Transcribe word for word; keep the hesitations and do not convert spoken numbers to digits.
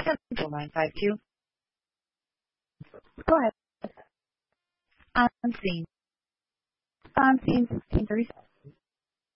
Central nine five two. Go ahead. On scene. On scene sixteen thirty-seven.